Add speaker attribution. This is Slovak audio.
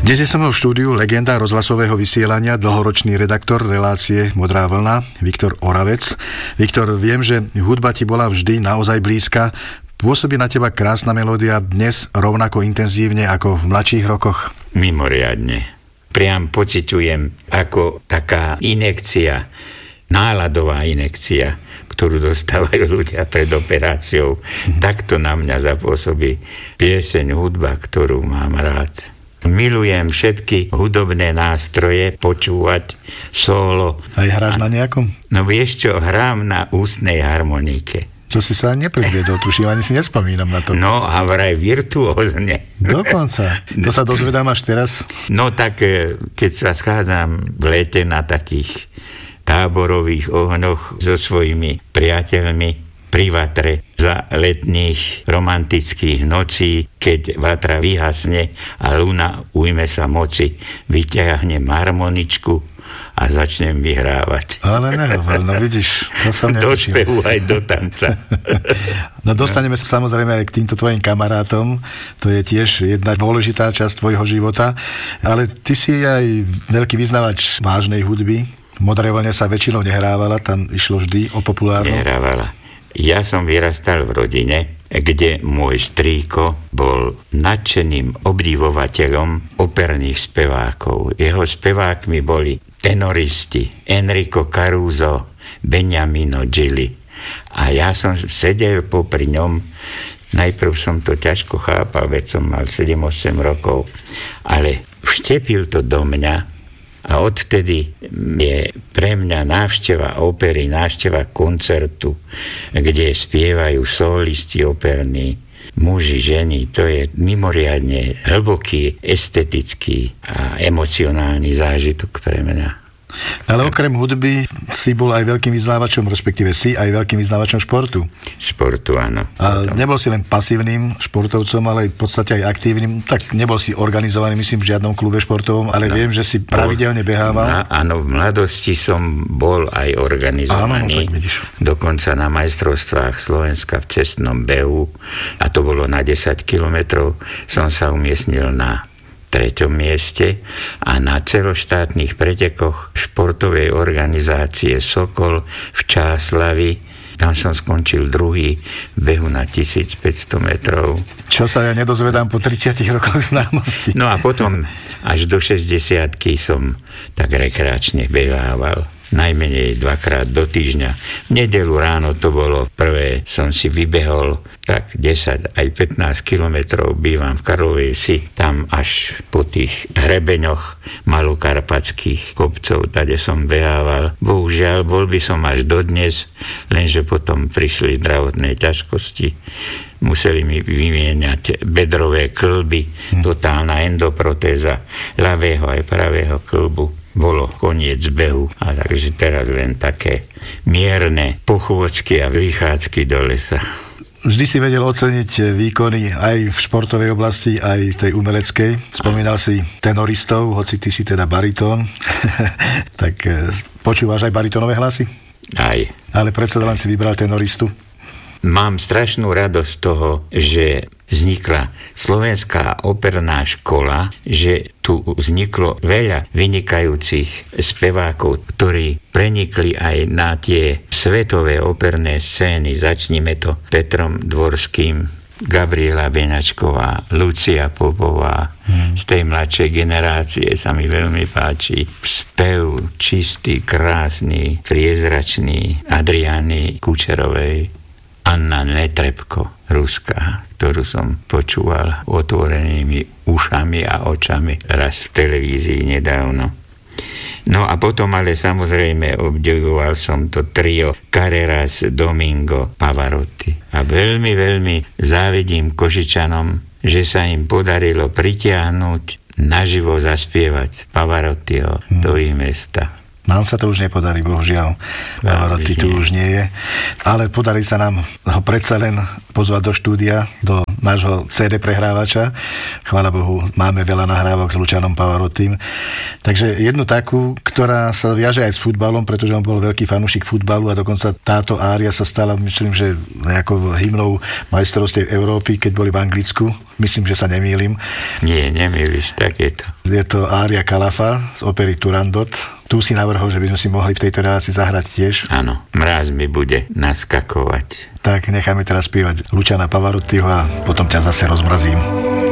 Speaker 1: Dnes je so mnou v štúdiu legenda rozhlasového vysielania, dlhoročný redaktor relácie Modrá vlna, Viktor Oravec. Viktor, viem, že hudba ti bola vždy naozaj blízka. Pôsobí na teba krásna melódia dnes rovnako intenzívne ako v mladších rokoch?
Speaker 2: Mimoriadne. Priam pociťujem ako taká injekcia, náladová injekcia, ktorú dostávajú ľudia pred operáciou. Takto na mňa zapôsobí pieseň, hudba, ktorú mám rád. Milujem všetky hudobné nástroje, počúvať solo.
Speaker 1: Aj hráš na nejakom?
Speaker 2: No vieš čo, hrám na ústnej harmonike.
Speaker 1: Čo si sa nepredviedol, tuším, ani si nespomínam na to.
Speaker 2: No a vraj virtuózne.
Speaker 1: Dokonca. To sa dozvedám až teraz.
Speaker 2: No tak, keď sa schádzam v lete na takých táborových ohňoch so svojimi priateľmi pri vatre za letných romantických nocí, keď vatra vyhasne a luna ujme sa moci, vyťahnem harmoničku a začnem vyhrávať.
Speaker 1: Ale nehovor, no vidíš, to som netušil.
Speaker 2: Do spevu aj do tanca.
Speaker 1: No dostaneme sa samozrejme aj k týmto tvojim kamarátom, to je tiež jedna dôležitá časť tvojho života, ale ty si aj veľký vyznavač vážnej hudby. V Modrej vlne sa väčšinou nehrávala, tam išlo vždy o populárnu.
Speaker 2: Nehrávala. Ja som vyrastal v rodine, kde môj strýko bol nadšeným obdivovateľom operných spevákov. Jeho spevákmi boli tenoristi Enrico Caruso, Beniamino Gilli. A ja som sedel popri ňom. Najprv som to ťažko chápal, veď som mal 7-8 rokov, ale vštepil to do mňa. A odtedy je pre mňa návšteva opery, návšteva koncertu, kde spievajú solisti operní, muži, ženy. To je mimoriadne hlboký, estetický a emocionálny zážitok pre mňa.
Speaker 1: Ale okrem hudby si bol aj veľkým vyznávačom, respektíve si aj veľkým vyznávačom športu.
Speaker 2: Športu, áno.
Speaker 1: A nebol si len pasívnym športovcom, ale v podstate aj aktívnym. Tak nebol si organizovaný, myslím, v žiadnom klube športovom, ale viem, že si pravidelne behával.
Speaker 2: Áno, v mladosti som bol aj organizovaný.
Speaker 1: Áno,
Speaker 2: dokonca na majstrovstvách Slovenska v cestnom behu, a to bolo na 10 kilometrov, som sa umiestnil na 3. mieste a na celoštátnych pretekoch športovej organizácie Sokol v Čáslavi, tam som skončil druhý v behu na 1500 metrov.
Speaker 1: Čo sa ja nedozvedám po 30 rokoch známosti.
Speaker 2: No a potom až do 60-ky som tak rekreačne behával. Najmenej 2-krát do týždňa. V nedeľu ráno to bolo, prvé som si vybehol tak 10 aj 15 kilometrov, bývam v Karlovej Vsi, tam až po tých hrebeňoch malokarpatských kopcov, tade som behával. Bohužiaľ, bol by som až dodnes, lenže potom prišli zdravotné ťažkosti. Museli mi vymieňať bedrové kĺby, totálna endoprotéza ľavého aj pravého kĺbu. Bolo koniec behu, a takže teraz len také mierne pochôdzky a vychádzky do lesa.
Speaker 1: Vždy si vedel oceniť výkony aj v športovej oblasti, aj v tej umeleckej. Spomínal si tenoristov, hoci ty si teda baritón. Tak počúvaš aj baritónové hlasy?
Speaker 2: Aj.
Speaker 1: Ale predsa len si vybral tenoristu.
Speaker 2: Mám strašnú radosť z toho, že vznikla Slovenská operná škola, že tu vzniklo veľa vynikajúcich spevákov, ktorí prenikli aj na tie svetové operné scény. Začnime to Petrom Dvorským, Gabriela Beňačková, Lucia Popová. Z tej mladšej generácie sa mi veľmi páči spev čistý, krásny, priezračný Adriany Kučerovej. Anna Netrebko, Ruská, ktorú som počúval otvorenými ušami a očami raz v televízii nedávno. No a potom ale samozrejme obdivoval som to trio Carreras, Domingo, Pavarotti. A veľmi, veľmi závidím Košičanom, že sa im podarilo pritiahnuť naživo zaspievať Pavarottiho do ich mesta.
Speaker 1: Nám sa to už nepodarí, bohužiaľ. Pavarotti tu už nie je. Ale podarí sa nám ho predsa len pozvať do štúdia, do nášho CD prehrávača. Chvála Bohu, máme veľa nahrávok s Lucianom Pavarottim. Takže jednu takú, ktorá sa viaže aj s futbalom, pretože on bol veľký fanúšik futbalu a dokonca táto ária sa stala, myslím, že nejakou hymnou majstrovstiev Európy, keď boli v Anglicku. Myslím, že sa nemýlim.
Speaker 2: Nie, nemýliš, tak je to.
Speaker 1: Je to ária Calafa z opery Turandot. Tu si navrhol, že by sme si mohli v tejto relácii zahrať tiež.
Speaker 2: Áno, mráz mi bude naskakovať.
Speaker 1: Tak necháme teraz spievať Luciana Pavarottiho a potom ťa zase rozmrazím.